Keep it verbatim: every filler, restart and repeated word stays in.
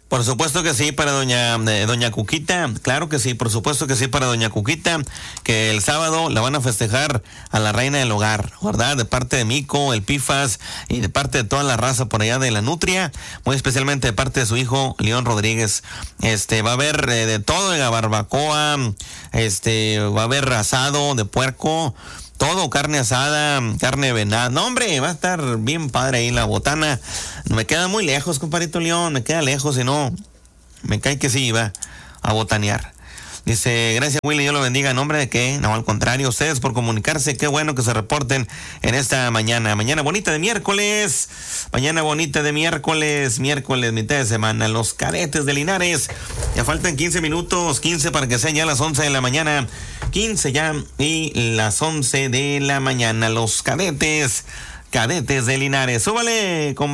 Por supuesto que sí, para doña eh, doña Cuquita, claro que sí, por supuesto que sí, para doña Cuquita, que el sábado la van a festejar a la reina del hogar, ¿verdad? De parte de Mico, el Pifas y de parte de toda la raza por allá de la Nutria, muy especialmente de parte de su hijo León Rodríguez. Este, va a haber eh, de todo, de la barbacoa, este, va a haber asado de puerco, todo, carne asada, carne de venado. No, hombre, va a estar bien padre ahí la botana. Me queda muy lejos, compadrito León, me queda lejos y no, me cae que sí, va a botanear. Dice, gracias Willy, Dios lo bendiga. ¿En nombre de qué? No, al contrario, ustedes por comunicarse, qué bueno que se reporten en esta mañana. Mañana bonita de miércoles, mañana bonita de miércoles, miércoles, mitad de semana. Los Cadetes de Linares, ya faltan quince minutos, quince para que sean ya las once de la mañana. quince ya y las once de la mañana. Los Cadetes, Cadetes de Linares. Súbale, con